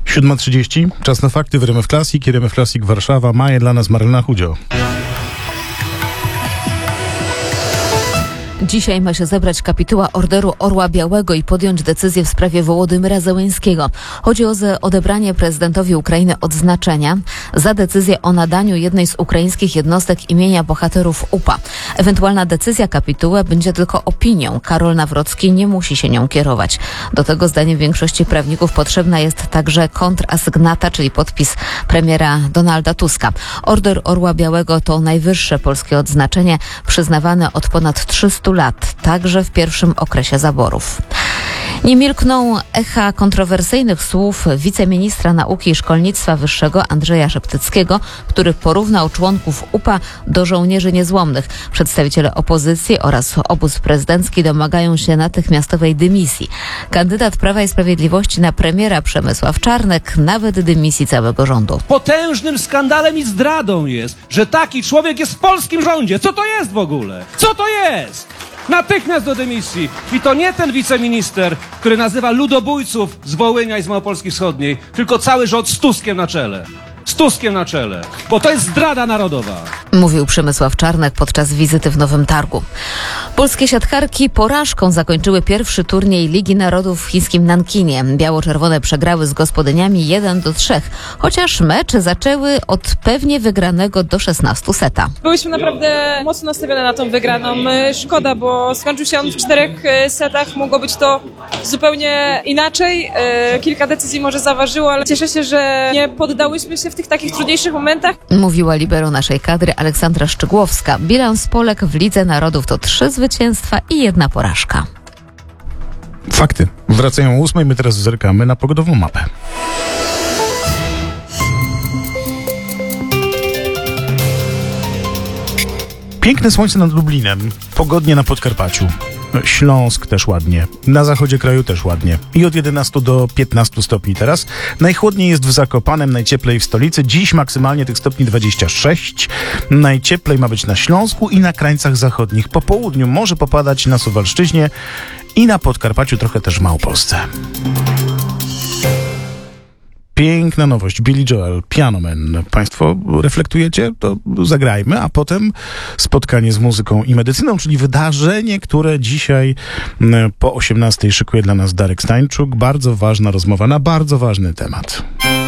7:30, czas na fakty w RMF Classic. RMF Classic Warszawa. Ma je dla nas Marlena Chudzio. Dzisiaj ma się zebrać kapituła Orderu Orła Białego i podjąć decyzję w sprawie Wołodymyra Zełenskiego. Chodzi o odebranie prezydentowi Ukrainy odznaczenia za decyzję o nadaniu jednej z ukraińskich jednostek imienia bohaterów UPA. Ewentualna decyzja kapituły będzie tylko opinią. Karol Nawrocki nie musi się nią kierować. Do tego zdaniem większości prawników potrzebna jest także kontrasygnata, czyli podpis premiera Donalda Tuska. Order Orła Białego to najwyższe polskie odznaczenie przyznawane od ponad 300 lat, także w pierwszym okresie zaborów. Nie milkną echa kontrowersyjnych słów wiceministra nauki i szkolnictwa wyższego Andrzeja Szeptyckiego, który porównał członków UPA do żołnierzy niezłomnych. Przedstawiciele opozycji oraz obóz prezydencki domagają się natychmiastowej dymisji. Kandydat Prawa i Sprawiedliwości na premiera Przemysław Czarnek nawet dymisji całego rządu. Potężnym skandalem i zdradą jest, że taki człowiek jest w polskim rządzie. Co to jest w ogóle? Co to jest? Natychmiast do dymisji. I to nie ten wiceminister, który nazywa ludobójców z Wołynia i z Małopolski Wschodniej, tylko cały rząd z Tuskiem na czele. Z Tuskiem na czele. Bo to jest zdrada narodowa. Mówił Przemysław Czarnek podczas wizyty w Nowym Targu. Polskie siatkarki porażką zakończyły pierwszy turniej Ligi Narodów w chińskim Nankinie. Biało-czerwone przegrały z gospodyniami 1-3, chociaż mecze zaczęły od pewnie wygranego do 16 seta. Byłyśmy naprawdę mocno nastawione na tą wygraną. Szkoda, bo skończył się on w 4 setach. Mogło być to zupełnie inaczej. Kilka decyzji może zaważyło, ale cieszę się, że nie poddałyśmy się w tych takich trudniejszych momentach. Mówiła libero naszej kadry Aleksandra Szczygłowska. Bilans Polek w Lidze Narodów to 3 zwycięstwa i 1 porażka. Fakty. Wracają o 8:00, my teraz zerkamy na pogodową mapę. Piękne słońce nad Lublinem, pogodnie na Podkarpaciu. Śląsk też ładnie, na zachodzie kraju też ładnie i od 11 do 15 stopni teraz. Najchłodniej jest w Zakopanem, najcieplej w stolicy. Dziś maksymalnie tych stopni 26. Najcieplej ma być na Śląsku i na krańcach zachodnich. Po południu może popadać na Suwalszczyźnie i na Podkarpaciu, trochę też w Małopolsce. Piękna nowość. Billy Joel, Piano Man. Państwo reflektujecie? To zagrajmy, a potem spotkanie z muzyką i medycyną, czyli wydarzenie, które dzisiaj po 18:00 szykuje dla nas Darek Stańczuk. Bardzo ważna rozmowa na bardzo ważny temat.